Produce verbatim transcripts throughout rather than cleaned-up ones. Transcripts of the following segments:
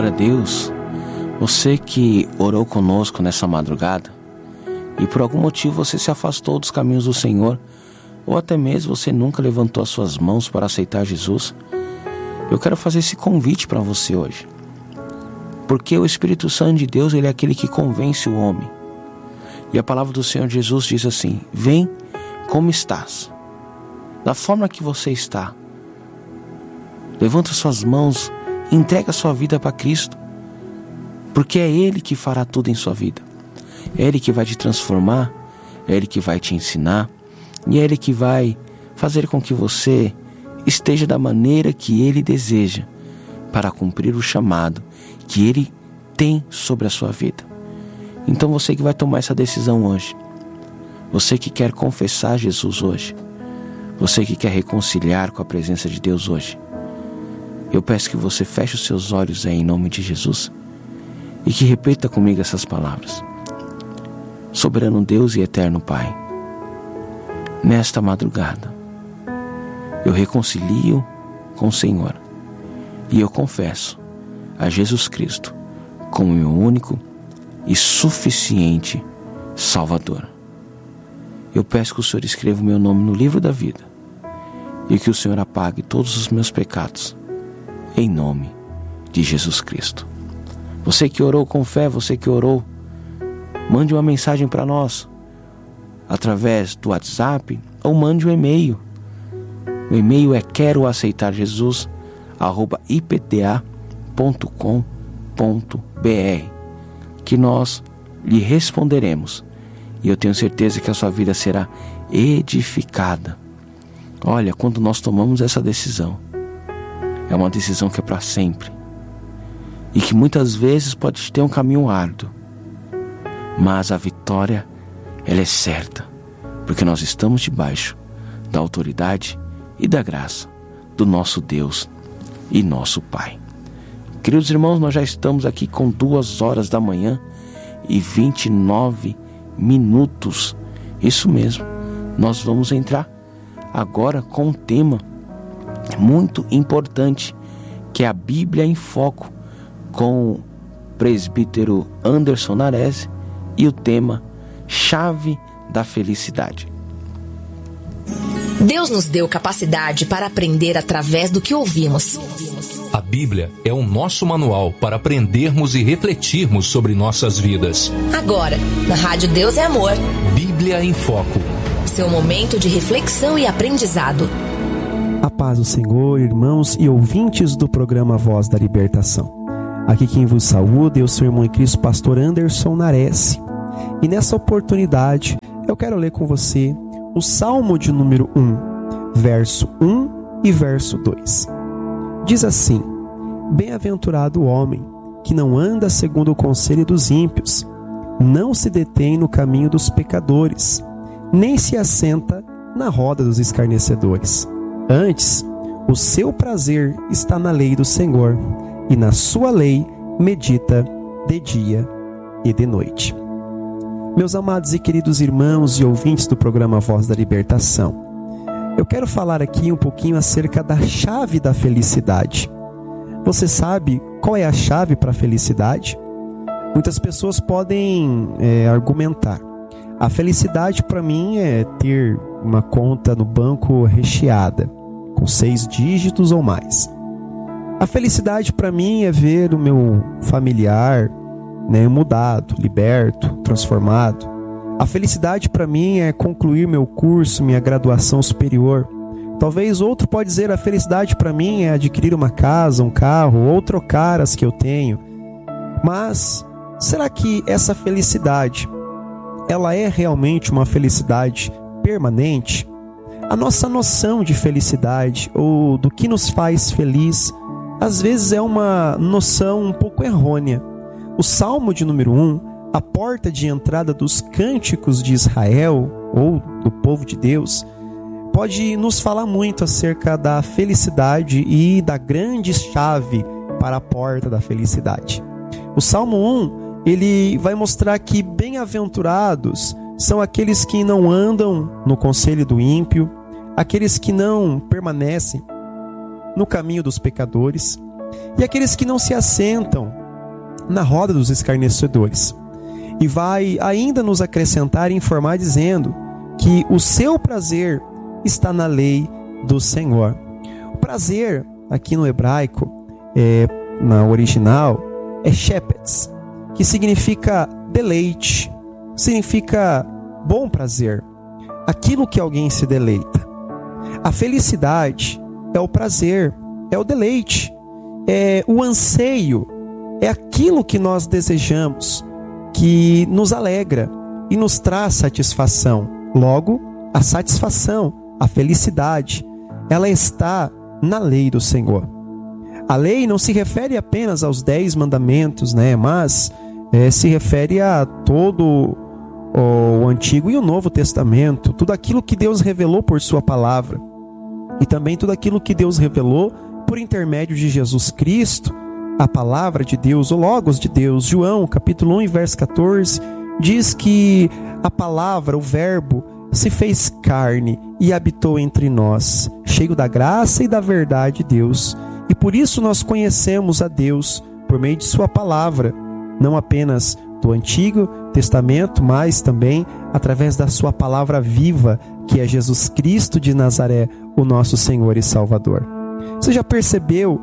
Glória a Deus. Você que orou conosco nessa madrugada e por algum motivo você se afastou dos caminhos do Senhor, ou até mesmo você nunca levantou as suas mãos para aceitar Jesus, eu quero fazer esse convite para você hoje. Porque o Espírito Santo de Deus, ele é aquele que convence o homem. E a palavra do Senhor Jesus diz assim: vem como estás, da forma que você está. Levanta suas mãos, entrega sua vida para Cristo, porque é Ele que fará tudo em sua vida. É Ele que vai te transformar, é Ele que vai te ensinar, e é Ele que vai fazer com que você esteja da maneira que Ele deseja para cumprir o chamado que Ele tem sobre a sua vida. Então você que vai tomar essa decisão hoje, você que quer confessar Jesus hoje, você que quer reconciliar com a presença de Deus hoje, eu peço que você feche os seus olhos aí em nome de Jesus e que repita comigo essas palavras. Soberano Deus e eterno Pai, nesta madrugada eu reconcilio com o Senhor e eu confesso a Jesus Cristo como meu único e suficiente Salvador. Eu peço que o Senhor escreva o meu nome no livro da vida e que o Senhor apague todos os meus pecados, em nome de Jesus Cristo. Você que orou com fé, você que orou, mande uma mensagem para nós através do WhatsApp ou mande um e-mail. O e-mail é quero aceitar Jesus arroba i p t a ponto com ponto b r, que nós lhe responderemos e eu tenho certeza que a sua vida será edificada. Olha, quando nós tomamos essa decisão, é uma decisão que é para sempre e que muitas vezes pode ter um caminho árduo, mas a vitória, ela é certa, porque nós estamos debaixo da autoridade e da graça do nosso Deus e nosso Pai. Queridos irmãos, nós já estamos aqui com duas horas da manhã e vinte e nove minutos. Isso mesmo, nós vamos entrar agora com um tema muito importante, que é a Bíblia em Foco, com o presbítero Anderson Nares, e o tema Chave da Felicidade. Deus nos deu capacidade para aprender através do que ouvimos. A Bíblia é o nosso manual para aprendermos e refletirmos sobre nossas vidas. Agora, na Rádio Deus é Amor. Bíblia em Foco. Seu momento de reflexão e aprendizado. A paz do Senhor, irmãos e ouvintes do programa Voz da Libertação. Aqui quem vos saúda é o seu irmão em Cristo, pastor Anderson Nares. E nessa oportunidade, eu quero ler com você o Salmo de número um, verso um e verso dois. Diz assim: bem-aventurado o homem que não anda segundo o conselho dos ímpios, não se detém no caminho dos pecadores, nem se assenta na roda dos escarnecedores. Antes, o seu prazer está na lei do Senhor, e na sua lei medita de dia e de noite. Meus amados e queridos irmãos e ouvintes do programa Voz da Libertação, eu quero falar aqui um pouquinho acerca da chave da felicidade. Você sabe qual é a chave para a felicidade? Muitas pessoas podem é, argumentar: a felicidade para mim é ter uma conta no banco recheada, com seis dígitos ou mais. A felicidade para mim é ver o meu familiar, né, mudado, liberto, transformado. A felicidade para mim é concluir meu curso, minha graduação superior. Talvez outro pode dizer: a felicidade para mim é adquirir uma casa, um carro, ou trocar as que eu tenho. Mas será que essa felicidade, ela é realmente uma felicidade permanente? A nossa noção de felicidade ou do que nos faz feliz, às vezes é uma noção um pouco errônea. O Salmo de número um, a porta de entrada dos cânticos de Israel ou do povo de Deus, pode nos falar muito acerca da felicidade e da grande chave para a porta da felicidade. O Salmo um, ele vai mostrar que bem-aventurados são aqueles que não andam no conselho do ímpio, aqueles que não permanecem no caminho dos pecadores. e aqueles que não se assentam na roda dos escarnecedores. E vai ainda nos acrescentar e informar dizendo que o seu prazer está na lei do Senhor. O prazer, aqui no hebraico, é, na original, é shepetz, que significa deleite, significa bom prazer, aquilo que alguém se deleita. A felicidade é o prazer, é o deleite, é o anseio, é aquilo que nós desejamos, que nos alegra e nos traz satisfação. Logo, a satisfação, a felicidade, ela está na lei do Senhor. A lei não se refere apenas aos dez mandamentos, né? Mas é, se refere a todo o Antigo e o Novo Testamento, tudo aquilo que Deus revelou por sua palavra, e também tudo aquilo que Deus revelou por intermédio de Jesus Cristo, a palavra de Deus, o Logos de Deus. João, capítulo um, verso catorze, diz que a palavra, o verbo, se fez carne e habitou entre nós, cheio da graça e da verdade de Deus. E por isso nós conhecemos a Deus por meio de sua palavra, não apenas do Antigo Testamento, mas também através da sua palavra viva, que é Jesus Cristo de Nazaré, o nosso Senhor e Salvador. Você já percebeu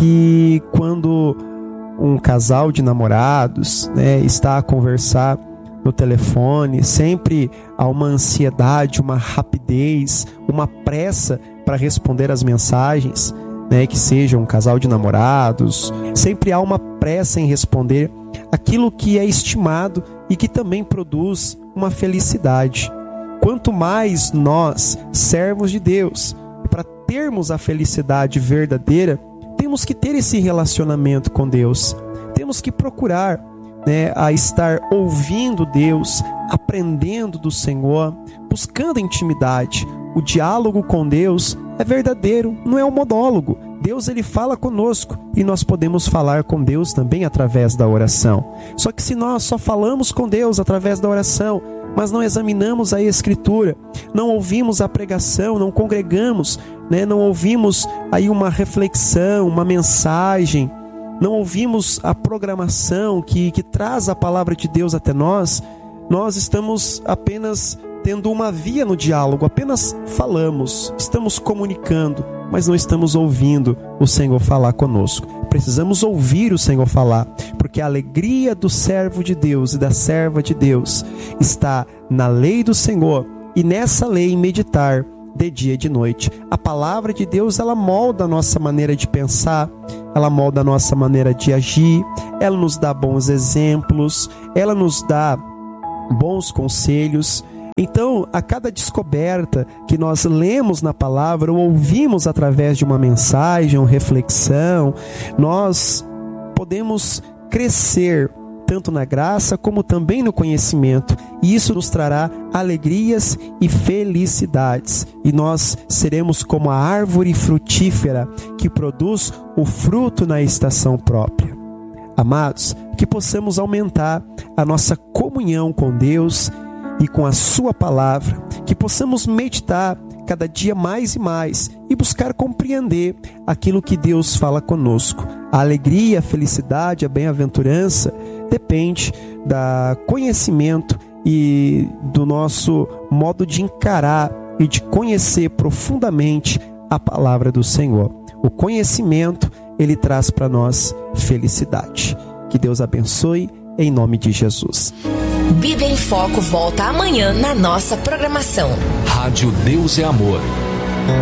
que quando um casal de namorados, né, está a conversar no telefone, sempre há uma ansiedade, uma rapidez, uma pressa para responder as mensagens, né, que seja um casal de namorados, sempre há uma pressa em responder aquilo que é estimado e que também produz uma felicidade. Quanto mais nós, servos de Deus, para termos a felicidade verdadeira, temos que ter esse relacionamento com Deus, temos que procurar, né, a estar ouvindo Deus, aprendendo do Senhor, buscando intimidade. O diálogo com Deus é verdadeiro, não é um monólogo. Deus, ele fala conosco e nós podemos falar com Deus também através da oração. Só que se nós só falamos com Deus através da oração, mas não examinamos a Escritura, não ouvimos a pregação, não congregamos, né, não ouvimos aí uma reflexão, uma mensagem, não ouvimos a programação que, que traz a palavra de Deus até nós, nós estamos apenas tendo uma via no diálogo, apenas falamos, estamos comunicando, mas não estamos ouvindo o Senhor falar conosco. Precisamos ouvir o Senhor falar, porque a alegria do servo de Deus e da serva de Deus está na lei do Senhor, e nessa lei meditar de dia e de noite. A palavra de Deus, ela molda a nossa maneira de pensar, ela molda a nossa maneira de agir, ela nos dá bons exemplos, ela nos dá bons conselhos. Então, a cada descoberta que nós lemos na palavra ou ouvimos através de uma mensagem, uma reflexão, nós podemos crescer tanto na graça como também no conhecimento, e isso nos trará alegrias e felicidades, e nós seremos como a árvore frutífera que produz o fruto na estação própria. Amados, que possamos aumentar a nossa comunhão com Deus e com a sua palavra, que possamos meditar cada dia mais e mais e buscar compreender aquilo que Deus fala conosco. A alegria, a felicidade, a bem-aventurança depende do conhecimento e do nosso modo de encarar e de conhecer profundamente a palavra do Senhor. O conhecimento, ele traz para nós felicidade. Que Deus abençoe em nome de Jesus. Bíblia em Foco volta amanhã na nossa programação. Rádio Deus é Amor.